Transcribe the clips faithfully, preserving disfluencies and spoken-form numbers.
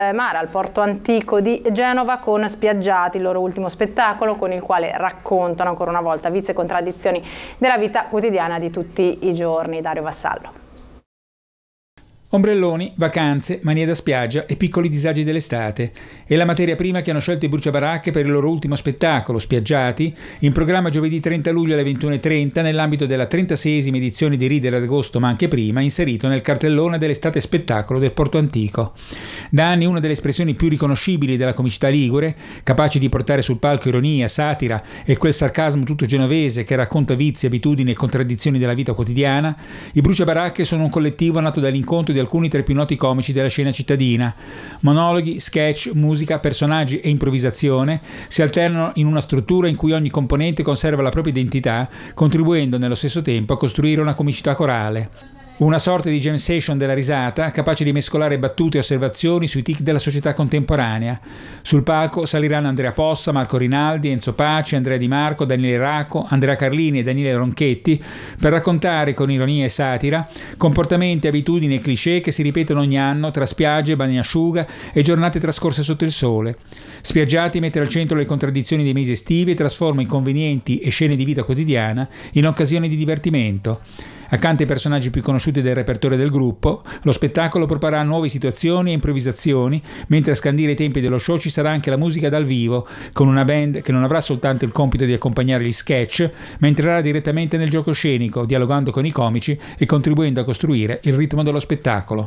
mare al porto antico di Genova con Spiaggiati, il loro ultimo spettacolo con il quale raccontano ancora una volta vizi e contraddizioni della vita quotidiana di tutti i giorni. Dario Vassallo. Ombrelloni, vacanze, manie da spiaggia e piccoli disagi dell'estate è la materia prima che hanno scelto i Bruciabaracche per il loro ultimo spettacolo, Spiaggiati, in programma giovedì trenta luglio alle ventuno e trenta nell'ambito della trentaseiesima edizione di Ridere ad agosto, ma anche prima, inserito nel cartellone dell'estate spettacolo del Porto Antico. Da anni una delle espressioni più riconoscibili della comicità ligure, capaci di portare sul palco ironia, satira e quel sarcasmo tutto genovese che racconta vizi, abitudini e contraddizioni della vita quotidiana, i Bruciabaracche sono un collettivo nato dall'incontro di alcuni tra i più noti comici della scena cittadina. Monologhi, sketch, musica, personaggi e improvvisazione si alternano in una struttura in cui ogni componente conserva la propria identità, contribuendo nello stesso tempo a costruire una comicità corale. Una sorta di jam session della risata, capace di mescolare battute e osservazioni sui tic della società contemporanea. Sul palco saliranno Andrea Possa, Marco Rinaldi, Enzo Paci, Andrea Di Marco, Daniele Racco, Andrea Carlini e Daniele Ronchetti per raccontare con ironia e satira comportamenti, abitudini e cliché che si ripetono ogni anno tra spiagge, bagnasciuga e giornate trascorse sotto il sole. Spiaggiati mette al centro le contraddizioni dei mesi estivi e trasforma inconvenienti e scene di vita quotidiana in occasioni di divertimento. Accanto ai personaggi più conosciuti del repertorio del gruppo, lo spettacolo proporrà nuove situazioni e improvvisazioni, mentre a scandire i tempi dello show ci sarà anche la musica dal vivo, con una band che non avrà soltanto il compito di accompagnare gli sketch, ma entrerà direttamente nel gioco scenico, dialogando con i comici e contribuendo a costruire il ritmo dello spettacolo.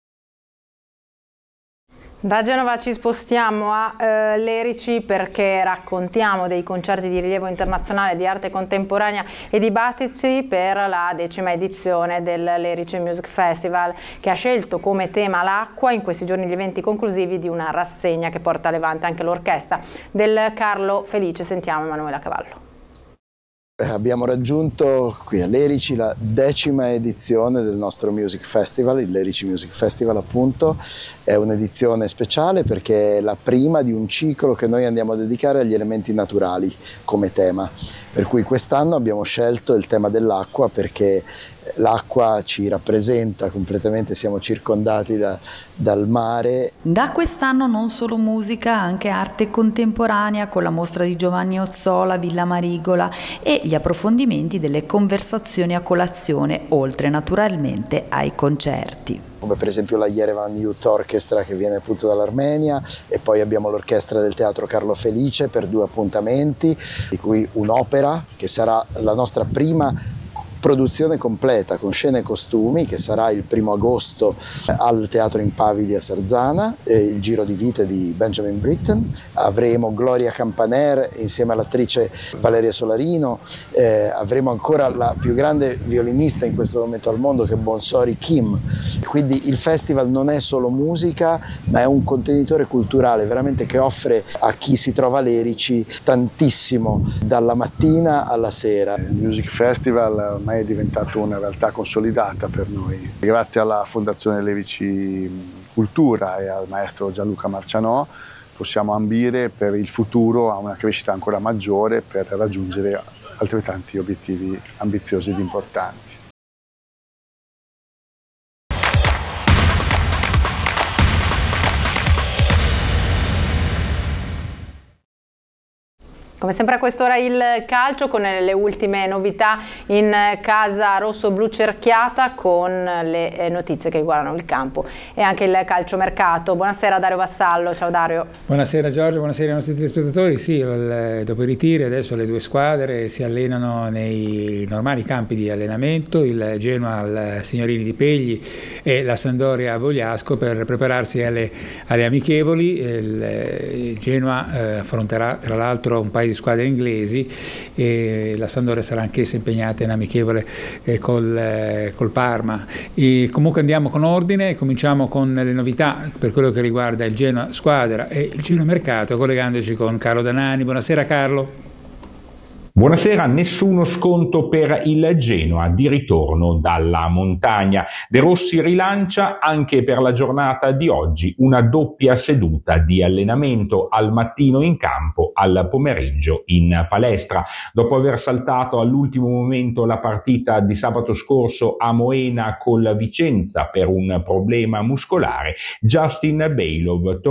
Da Genova ci spostiamo a eh, Lerici perché raccontiamo dei concerti di rilievo internazionale di arte contemporanea e dibattiti per la decima edizione del Lerici Music Festival, che ha scelto come tema l'acqua. In questi giorni gli eventi conclusivi di una rassegna che porta a levante anche l'orchestra del Carlo Felice. Sentiamo Emanuela Cavallo. Abbiamo raggiunto qui a Lerici la decima edizione del nostro Music Festival, il Lerici Music Festival appunto. È un'edizione speciale perché è la prima di un ciclo che noi andiamo a dedicare agli elementi naturali come tema. Per cui quest'anno abbiamo scelto il tema dell'acqua perché l'acqua ci rappresenta completamente, siamo circondati da, dal mare. Da quest'anno non solo musica, anche arte contemporanea con la mostra di Giovanni Ozzola, Villa Marigola e gli approfondimenti delle conversazioni a colazione, oltre naturalmente ai concerti. Come per esempio la Yerevan Youth Orchestra che viene appunto dall'Armenia, e poi abbiamo l'orchestra del Teatro Carlo Felice per due appuntamenti, di cui un'opera che sarà la nostra prima produzione completa con scene e costumi, che sarà il primo agosto al Teatro Impavidi a Sarzana, eh, il Giro di vite di Benjamin Britten. Avremo Gloria Campaner insieme all'attrice Valeria Solarino, eh, avremo ancora la più grande violinista in questo momento al mondo che è Bonsori Kim. Quindi il festival non è solo musica, ma è un contenitore culturale veramente che offre a chi si trova a Lerici tantissimo dalla mattina alla sera. Il Music Festival ormai è diventato una realtà consolidata per noi. Grazie alla Fondazione Lerici Cultura e al maestro Gianluca Marcianò possiamo ambire per il futuro a una crescita ancora maggiore per raggiungere altrettanti obiettivi ambiziosi ed importanti. Come sempre a quest'ora il calcio con le ultime novità in casa rosso-blu cerchiata, con le notizie che riguardano il campo e anche il calciomercato. Buonasera Dario Vassallo, ciao Dario. Buonasera Giorgio, buonasera ai nostri telespettatori. Sì, dopo i ritiri adesso le due squadre si allenano nei normali campi di allenamento, il Genoa al Signorini di Pegli e la Sampdoria a Vogliasco per prepararsi alle, alle amichevoli. Il, il Genoa eh, affronterà tra l'altro un paio di squadre inglesi e la Sampdoria sarà anch'essa impegnata in amichevole eh, col, eh, col Parma. E comunque andiamo con ordine, cominciamo con le novità per quello che riguarda il Genoa squadra e il Genoa mercato, collegandoci con Carlo Danani. Buonasera Carlo. Buonasera, nessuno sconto per il Genoa di ritorno dalla montagna. De Rossi rilancia anche per la giornata di oggi una doppia seduta di allenamento, al mattino in campo, al pomeriggio in palestra. Dopo aver saltato all'ultimo momento la partita di sabato scorso a Moena col Vicenza per un problema muscolare, Justin Bejlov